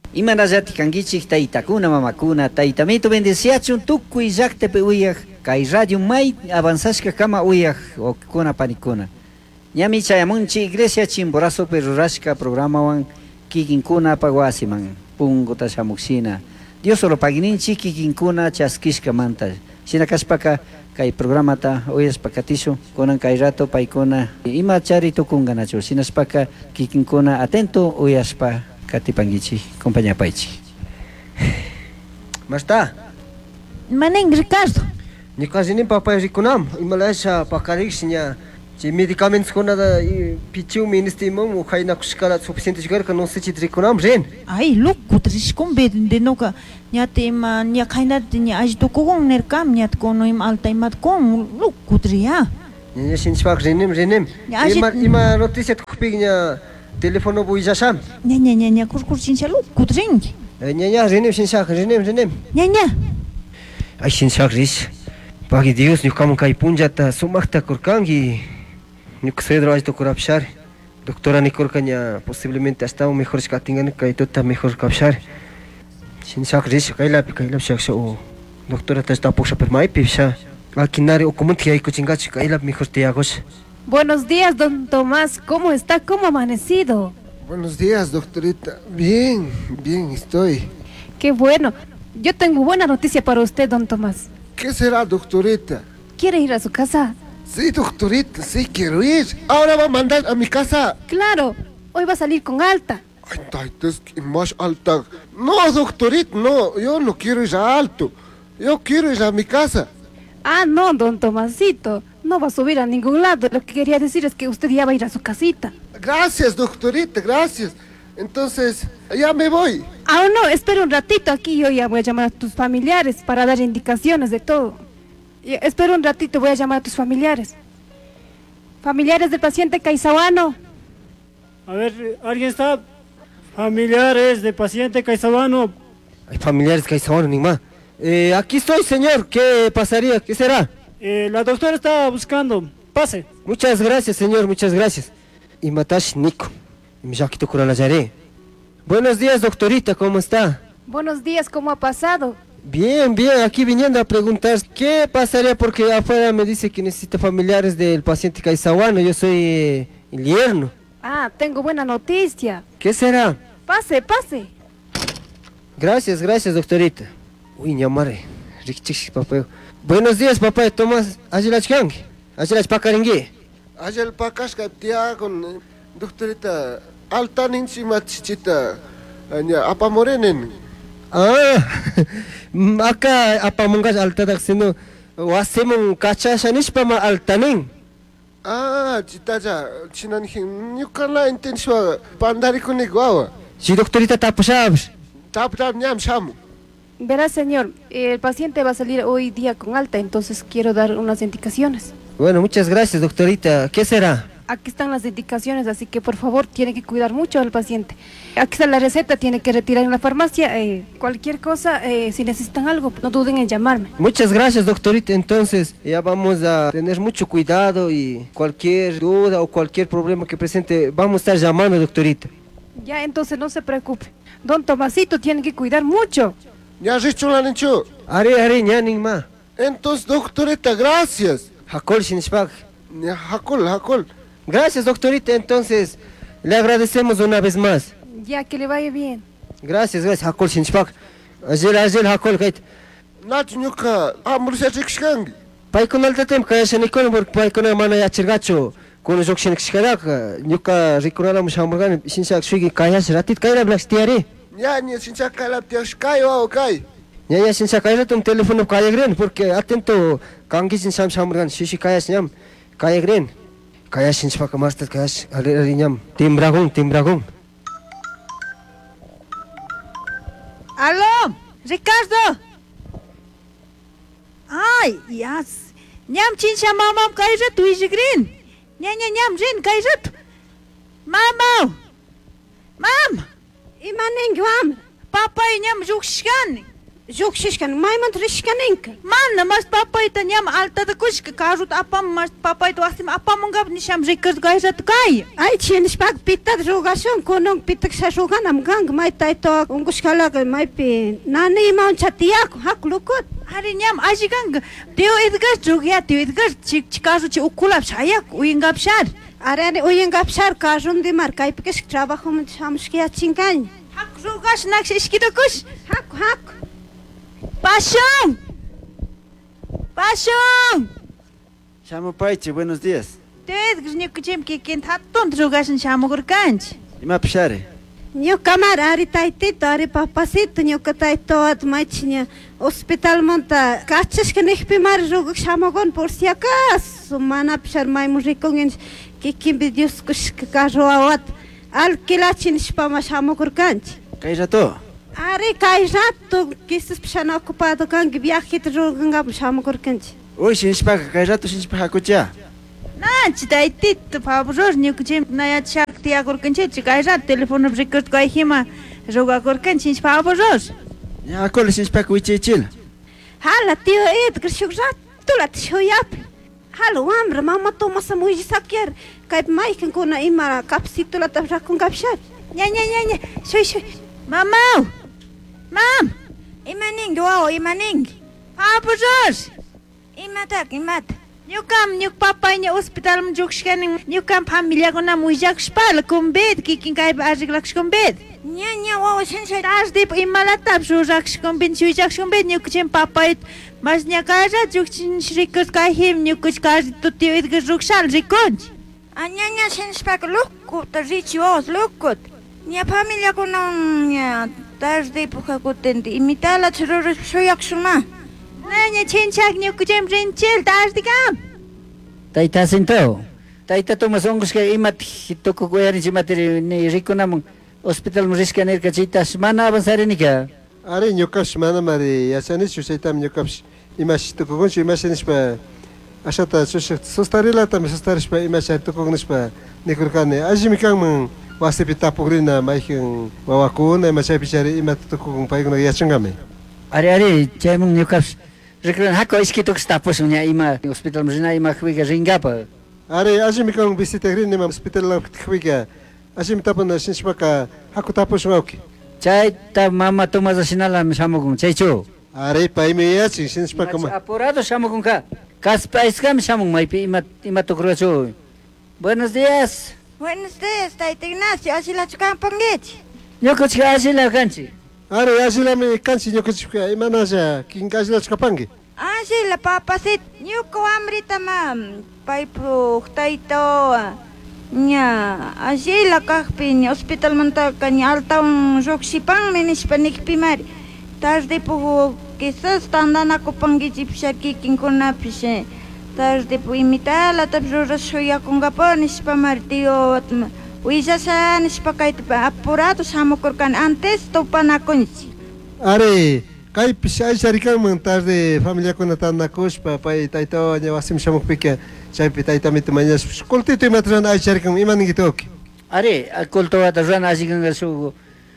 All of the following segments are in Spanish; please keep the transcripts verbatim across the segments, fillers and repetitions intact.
Imanallati kankichik taytakuna mamakuna taytamito bendiciachun tukuy llaqtapi uyaq kay radio may avanzashka kama uyaq wawqikuna panikuna. Ñami chayamunchi iglesia Chimborazopi rurashka programawan kikinkuna wasiman punguta shamuksina. Dios solo pagininchi kikinkuna chaskishka manta. Shinakashpaka kay programata uyaspakatishu kunan kay rato paykuna ima chari tukunganachu. Sinaspaka kikinkuna atento uyaspa katipangichi compañía paichi. Masta. Maning Ricardo. Ni casi ni papá rikunam. Imalasha pakarixnya. Si medicamentos con nada pichu ministimum o kaina kushkala suficiente chegar que não se te rikunam ren. Ai louco, tris combe de noca. Nyate ma nya kaina nya ajto kong nerkam nyat kono im alta imat kong louco tria. Nya sin spak renem renem. Ima ima noticia kupignya telefono buijasham. Nya nya nya nya kur kur sincha louco tring. Nya nya renem sin sak renem renem. Nya nya. Ai sin sak ris. Pagi Dios ni kamu kai punjata sumakta kurkangi. Ni kusedro ajto kurapshar. Doctora ni kurkanya posiblemente hasta un mejor skatingan kai tota mejor kapshar. Sin sak ris kaila kaila shak o doctora ta está poxa per mai pipsha. Akinari o comunti ai kuchingachi kaila mejor te agos. Buenos días, don Tomás. ¿Cómo está? ¿Cómo ha amanecido? Buenos días, doctorita. Bien, bien estoy. Qué bueno. Yo tengo buena noticia para usted, don Tomás. ¿Qué será, doctorita? ¿Quiere ir a su casa? Sí, doctorita, sí quiero ir. Ahora va a mandar a mi casa. Claro, hoy va a salir con alta. Ay, es que más alta. No, doctorita, no. Yo no quiero ir a alto. Yo quiero ir a mi casa. Ah, no, don Tomasito. No va a subir a ningún lado. Lo que quería decir es que usted ya va a ir a su casita. Gracias, doctorita, gracias. Entonces, ya me voy. Ah, no, espera un ratito aquí. Yo ya voy a llamar a tus familiares para dar indicaciones de todo. Y espera un ratito, voy a llamar a tus familiares. Familiares del paciente Caizahuano. A ver, ¿alguien está? Familiares del paciente Caizahuano. Hay familiares Caizahuano, ni más. Eh, aquí estoy, señor. ¿Qué pasaría? ¿Qué será? Eh, la doctora está buscando. Pase. Muchas gracias, señor, muchas gracias. Y Matash Nico. Buenos días, doctorita, ¿cómo está? Buenos días, ¿cómo ha pasado? Bien, bien, aquí viniendo a preguntar qué pasaría porque afuera me dice que necesita familiares del paciente Caizahuano. Yo soy eh, el yerno. Ah, tengo buena noticia. ¿Qué será? Pase, pase. Gracias, gracias, doctorita. Uy, ñamare. Papá. Buenos días, papá. Tomás, ¿Ajilach Gang? ¿Ajilach Pakaringi? Ajel Pakas Kaptia con doctorita Altan encima chichita. Apa morenen? Ah, acá apa mungas alta daksino wasemon kacha shanish pama altanin. Ah, chitaja, chinan hin nyukala intensua pandari kunik wawa. Si doctorita tapusabs. Tap tap ñam shamu. Verá, señor, el paciente va a salir hoy día con alta, entonces quiero dar unas indicaciones. Bueno, muchas gracias, doctorita. ¿Qué será? Aquí están las indicaciones, así que por favor tiene que cuidar mucho al paciente. Aquí está la receta, tiene que retirar en la farmacia. Eh, cualquier cosa, eh, si necesitan algo, no duden en llamarme. Muchas gracias, doctorita. Entonces, ya vamos a tener mucho cuidado y cualquier duda o cualquier problema que presente, vamos a estar llamando, doctorita. Ya, entonces no se preocupe. Don Tomasito tiene que cuidar mucho. Ya richulan encho. Are, are, ñanin ma. Entonces, doctorita, gracias. Hakol Shinspag. Ya, hakol, hakol. Gracias, doctorita. Entonces, le agradecemos una vez más. Ya, que le vaya bien. Gracias, gracias. Hakol Shinspag. Ajel, ajel, hakol, gait. Nach ñuka, amursa chikshkangi. Paikon altatem, kaya shanikon, porque paikon mana yachirgacho. Kuno jokshin kishkadak, ñuka rikunala mushamurgan, shinsak shuigi kayas ratit kayra blaxtiare. Ya, ni shinsak kalap tiashkai o kai. Ya, ya, shinsak kayra tum teléfono kayagren, porque atento, kangi shinsham shamurgan, shishi kayas ñam, kayagren. Kaya shinshpak mastas kayas, ali ñam, timbragon, timbragon. Aló, Ricardo. Ay, yas. Ñam chinsha mamam kayrat wijigrin. Ña ña ñam rin kayrat. Mamau. Mam. Imanen guam. Papa ñam jukshkan. Jokshishkan, maimant rishkanenka. Mana, mas papayta ñam altada kushka karut apam mas papayta wasim apamungab nisham rikas gaisat kai. Ay, chinishpak pitat rogación, konong pitak sa roganam gang, may taito, ungushkalaga, may pi, nani maun chatiak, hak lukot. Hari ñam ajigang, teo edgar jogya, teo edgar chik chikasu chi ukulap shayak, uyingab shar. Are, are, uyingab shar, kajun di mar, kai pikis trabajo man samskia chingan. Hak rogash naksh iskida kush. Hak, hak. Passion! Passion! Chamo Paichi, buenos días. Ted grzniukuchem kikin hatton rogashin shamugur kanch. Ima pishare. Nyo kamar, ari taitito, ari papasito, nyo kataito at maichinya hospital monta. Kachas ka nihpimar rogak shamogon por si acaso. Mana pishar may murikongin kikin bidios kush kakaroawat. Alkilachin shpama shamogur kanch. Kay rato. Ari kay rato, kisas pishan ocupado kang viaje rogangab shamogur kanch. Uy, sinishpaka, kay rato sinishpaka kucha. Nanch taitit fabror niukuchem naya chak tiagur kanche chikairat telefono record kai hima rogagur kanch fabror. Ya, akol sinishpaka wichichil. Hala, tío Edgar, shuk rato lat shoyap. Halo, amra, mama toma sa muji sakyer. Kay maikin ko na ima kapsito lat rakong kapshat. Nya nya nya nya, shoy shoy. Mamau! Mam! Imaning doao, imaning. Fabror! Imatak, imat. Nyukam nyuk papa nya hospital mjukshkan nyukam familia ko na mujak spal kumbed kikin kai ajiglak kumbed. Nya nya wow sensei. Tas dip imalatap jujak kumbed jujak kumbed nyukchem papa it mas nya kaja jukchin shrikus kai him nyukuch kaj tuti it gujukshal rikonj. Anya nya sensei pak lukut richi os lukut. Nya familia ko na nya tas dip hakutenti imitala churus soyak suma. Nanya chinchak nyukchem rinchel tas dikam. Taita sentao. Taita tomas ongos ka imat hitoko kuyarin si materi ni rico namong hospital mo riskaner kachitas mana avanzare ni ka. Are ñukash mana mari yachanis chusaytam ñukash imash tukugunchu imashanishpa ashata sustarila tam sustarishpa imash tukugunishpa nikurkane allimi kanman wasipi tapugrina maikin wawakuna imashapichari imat tukugun paiguna yachangame. Are are chaimong nyukaps Rekran hako iskitok stapos nya ima hospital mo jina ima khwiga ringapa. Are allimi kan visitegrin nima hospital la khwiga. Allimi tapon sinshpaka hako tapos wauki. Chay ta mama toma sinala samogun chaycho. Are paime yachi sinshpaka ma. Apurado samogun ka. Kaspa iskam samong mai ima ima tokrocho. Buenos días. Buenos días, Taita Ignacio, así la chukan pangit. Ñokochka asila kanchi. Are asila me kanchi ñokochka imanaja kin asila chkapangi. Así la papasit, ñuko amrita mam, paipu taito. Nya, así la kahpi hospital manta kanya altaun roksipang menispanik pimari. Tarde po quizás tandana ko pangijipsha kikin kuna pise. Tarde po imitala tapjura soya kunga po nispamartio at uisa sa nispakait apurado samokorkan antes to panakonchi. Are kai pisai sarikan mentar de familia kuna tanda kuspa pai taito nya wasim samok pika chai pitai tamit manya kolti tu matran ai sarikan iman gitok. Are akolto ata ran asigan su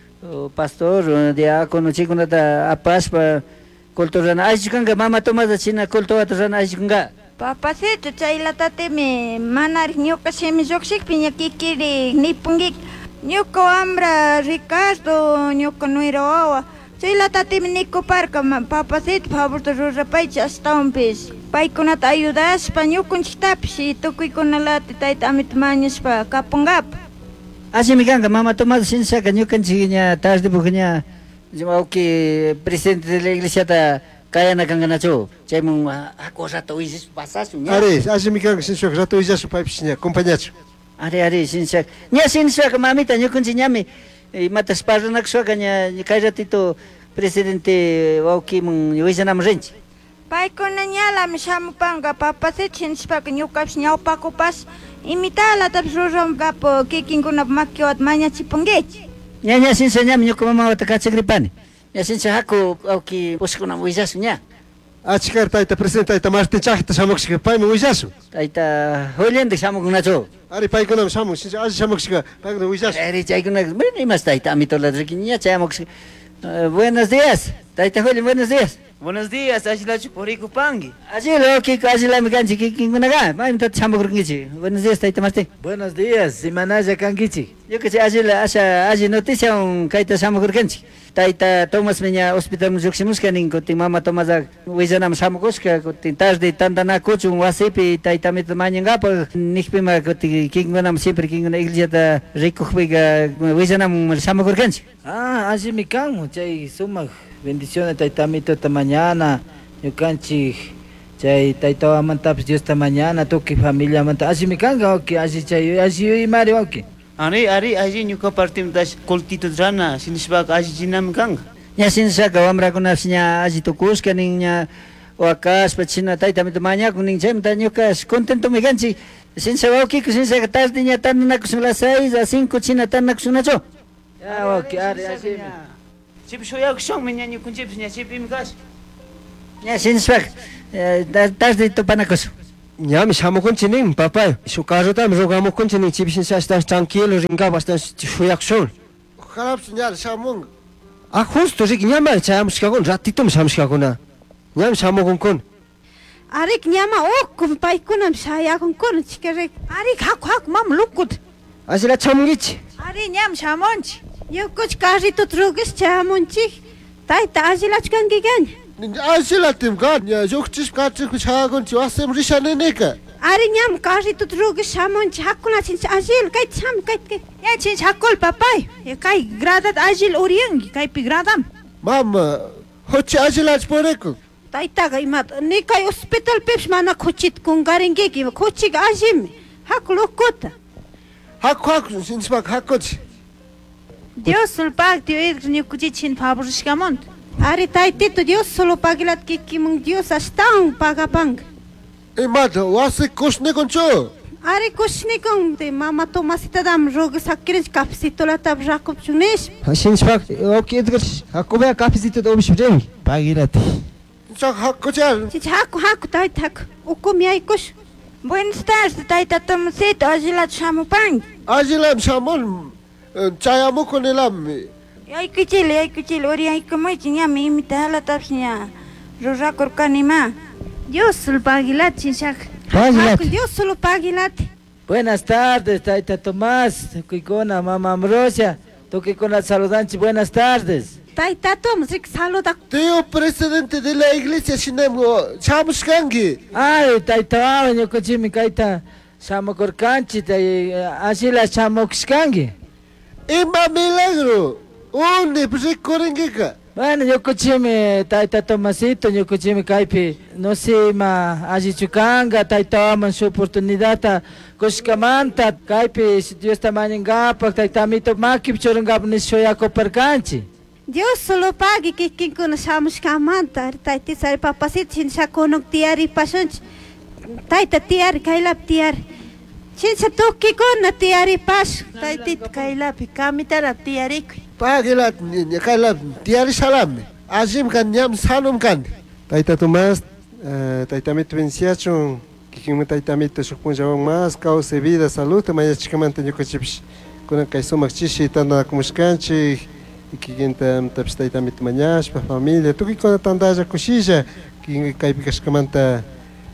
pastor diácono chikuna ta apaspa kolto ran asigan mama toma da china kolto ata ran asigan. Papacito chay latate me manar ñuka semi joksik piña kikiri nipungik ñuka ambra Ricardo ñuka nuiroa chay latate me niko parka papacito favor to rurapay hasta un pis paykunata ayudas pa ñukun chitapis y tukuykuna lati tayta amit mañas pa kapungap. Así me ganga mama toma sin saca ñukan chigiña tarde buknya que presidente de la iglesia ta kaya na kanga nacho chay mong ako rato isis pasasu nya. Are asimi kan sinshok rato ijasu pai pisnya compañacho. Are are sinshak nya sinshak mamita ñukun chiñami matas parnak soka nya kaya ratito presidente wauki mong yuisanam renchi. Paykuna ñala mishamupanga papacito sinshpak ñukaps ñawpakupas imitala tapis rurangapo kikinkuna makiwat mañachipungech. Nya nya sinsa nya ñuka mama watakachagripani. Nya sinsa hako auki puskuna muisasu nya. Achikar taita presidente taita Martin chakta samokshika pai mo wijasu. Taita holende samok nacho. Are pai kuna samok sinsa aji samokshika pai kuna wijasu. Are chay kuna meni mas taita amitola drikinya chay amok Eh, buenos días. Taita Julio, buenos días. Buenos días, Ashilachu Poriku Pangi. Allí lo que casi la me canchi que quien naga. Mai mta chamo kurngichi. Buenos días, Taita Martín. Buenos días, Simanaya Kangichi. Yo que sé, allí la asa allí noticia un kaita chamo kurganchi. Taita Thomas meña hospital mujuximuska nin kuti mama Thomas a wijanam chamo kuska kuti tarde tandana kuchu un wasipi taita mit mañanga por nikpima kuti quien ganam siempre quien na iglesia da rico juega wijanam chamo kurganchi. Ah, allí mi cango, chay suma bendiciones taitamito esta mañana. Yo canchi chay taitawa mantapis Dios esta mañana, toki familia manta. Allí mi cango, ok, allí chay, allí y mari, ok. Ari, ari, allí nyuka partim das koltito drana, sinisbak allí jinam kang. Ya sin saka wamra kuna sinya allí tokuska niña o akas pachina taita mit maña kuning chem tañuka contento me ganchi. Sin se va ok, sin se tas niña tan na kusula seis a cinco china tan na kusuna cho. Ya, ok, ari, allí. Chip shoyak shong menya nyukun chip nya chip imgas. Ya sin swak. Tas de topanakos. Nyami chamo kunchining papay. Su carro tam rogamo kunchining chibisin sa estás tranquilo ringa bastante shuyak sol. Harap señal samung. Ah justo rik nyama chayamos kagon ratito msamos kagona. Nyam chamo kun kun. Arik nyama ok paikunam saya kun kun chikerek. Ari hak hak mam lukut. Asila chamngich. Ari nyam shamonch. Yo kuch kari to trugis chamonchi. Taita azilach kan gigan. Asila tim gan ya jokchis katri ku chagon chi wasem rishane neka. Ari nyam kari to trugis chamonchi hakuna chin azil kai cham kai ke. Ya chin hakol papay. Ya kai gradat agil oriang kai pigradam. Mam hochi asilach poreko. Taita ga imat ni kai hospital peps mana khochit kun garinge ki khochi ga azim. Hak lokota. Hak hak sinsbak hakoch. Dios sulpak dio ir nyukuchi chin fabrishkamont. Ari taitito Dios solo pagilat ki kimung Dios astang pagapang. E mat wase kushne koncho. Ari kushni kong te mama Tomasita dam rog sakkirin kapsitola tab Jacob chunesh. Hasin spak ok edgar hakoba kapsito do bishbreng. Pagirati. Sak hakochal. Chich hak hak tait hak. Ukum yai kush. Buenas tardes, taita Tomasito, Ashilachu Chamupang. Ajilam samon chayamu konelam. Ay kuchil, ay kuchil, ori ay kumoy chinya mi imita hala tapsnya. Roja korkanima. Dios sulpagilat chin shak. Hak Dios solo pagilat. Buenas tardes, Taita Tomás, Kikona, Mamá Ambrosia, Tokikona saludanchi, buenas tardes. Taita Tom, rik saluda. Teo presidente de la iglesia shinemo chamushkangi. Ay, Taita Awa, Nyokochimi, Kaita, Shamokorkanchi, Ashila Shamokshkangi. Ima milagro. Onde prekorengeka. Bueno, Nyokochimi, Taita Tomasito, Nyokochimi, Kaipi, no sé, ma, Ajichukanga, Taita Aman, su oportunidad, Koshkamanta, Kaipi, si Dios tamanyangapa, Taita Mito Makip, Chorangap, Nishoyako Perkanchi. Dios solo pagi ki kin kun shamush kamanta. Taiti sari papasit chin shakonok tiari pasonch. Taita tiari kailap tiari. Chin sa toki kun na tiari pas. Taitit kailap kamitara tiarik. Pagilat kailap tiari salam. Azim kan nyam sanum kan. Taita Tomás, taita mit venciacho, kikim taita mit shukun jawang mas causa vida salud, maya chikamanta nyokochips. Kuna kaisumak chishi tanda kumushkanchi. Que quem está está está muito manhãs para a família, tu que quando está andando a coxija, que cai pica escamanta,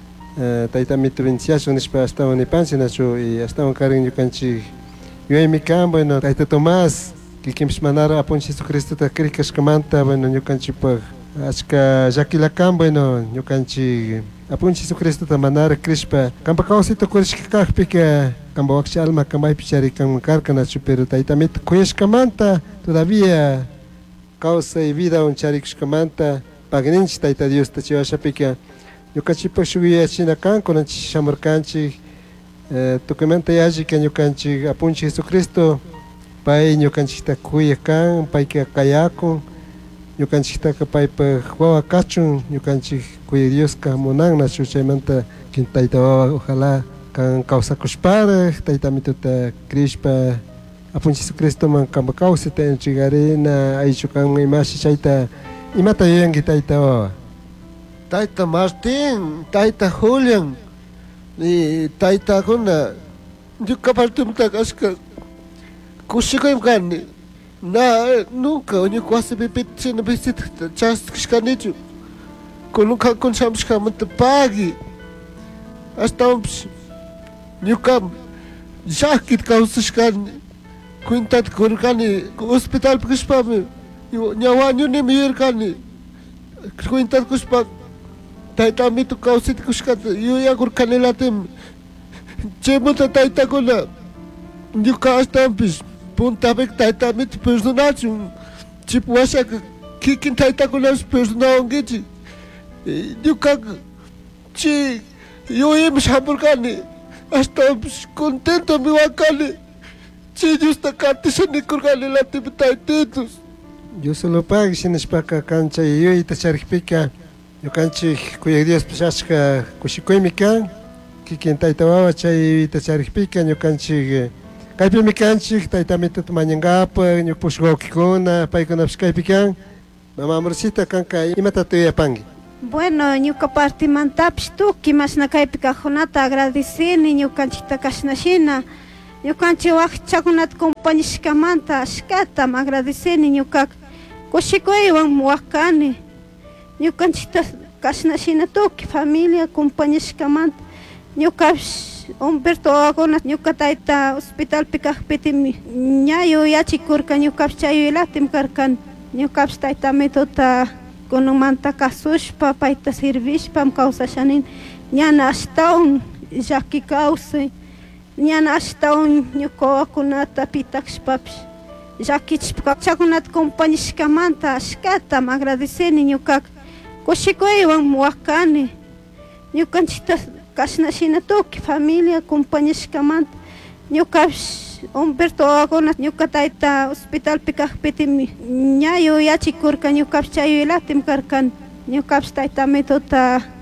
está está muito venciado, nesse para estar onde pensa, né, jo, e está um carinho canchi, eu em mi campo, no, está Tomás, que quem se mandar a ponte Jesus Cristo está crica escamanta, bueno, eu canchi por, acho que já que lá campo, no, eu canchi, a ponte Jesus Cristo está mandar a crispa, campo causa tu cores que carro pica Kamba wakshi alma kamba pichari kamba karkana pero taitamit kuyashkamanta todavía causa y vida un charik shkamanta pagninch taita Dios tachiwa shapika yokachipa shuya china kan con shamarkanchi documenta yaji que yokanchi apunchi Jesucristo pai yokanchi ta kuya kan pai que kayako yokanchi ta pai pa huawa kachun yokanchi kuya Dios ka monang na shuchaimanta kintaita ojalá kan causa kuspara taita mituta crispa apun Jesucristo man kamba causa ta entregare na aichu kan imashi chaita imata yengi taita taita Martin taita Julian ni taita kuna duka partum ta kaska kusiko imkan Na, nunca, onde quase me pedi na visita, já se escanejo. Quando nunca conchamos que muito pague. Estamos, nunca, já que causa escane, quinta de corcane, hospital porque espame, nyawa nyo nem ir cane, quinta de cuspa, taita mito causa de cuscata, eu ia corcane lá tem, chemo taita cola, nunca estamos. Punta bek taita mit personagem tipo acha que quem taita com os personagens eu cago che eu ia me chamar cane estamos contento meu cane che justa carta se nem corcane lá tipo taitetos eu só lo pago se não espaka cancha eu ita charipika eu cancha cuia dias pesasca cuxicoimica que quem taita wa che ita charipika eu cancha Kaipi mikanchik taitamito tumanyangapa nyuk pusgo kikona paikona pskaipikan mama morsita kanka imatatuya pangi. Bueno, ñuka parti mantapish tuki mas na kaipika jonata agradeceni ñukanchikta kashnashina ñukanchik waqchakunata compañishkamanta ashkatam agradeceni ñuka kushikuywan waqkani ñukanchikta kashnashina tuki familia compañishkamanta ñukapish Humberto Agona ñuka tayta hospital pikakpiti ñayo yachikurka ñukapish chayuylatim karkan ñukapish taytamitota kunumanta kasushpa payta sirvishpam kawsashanin ñana ashtawan llaki kawsay ñana ashtawan ñuka wawakunata pitakshpapish llakichishpa chakunata compañishkamanta ashkatam agradeceni ñuka kushikuywan waqkani ñukanchikta kashnashina tuki familia compañishkamanta ñukapish Humberto Agona ñuka tayta hospital pikakpiti ñayo yachikurka ñukapish chayuylatim karkan ñukapish taytamitota